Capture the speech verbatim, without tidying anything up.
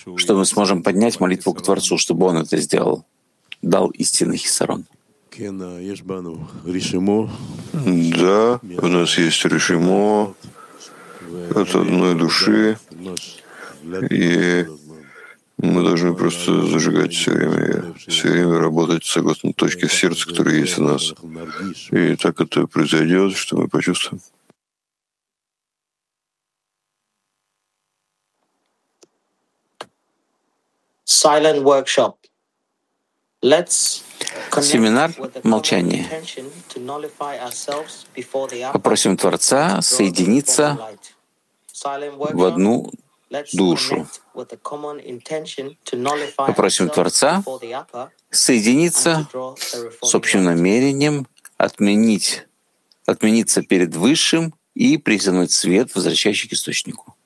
что мы сможем поднять молитву к Творцу, чтобы Он это сделал, дал истинный хисарон. Да, у нас есть решимо от одной души, и мы должны просто зажигать все время, все время работать согласно точке в сердце, которая есть у нас. И так это произойдет, что мы почувствуем. Silent workshop. Let's Семинар молчания. Попросим Творца соединиться в одну душу. Попросим Творца соединиться с общим намерением отменить, отмениться перед Высшим и притянуть свет, возвращающий к источнику.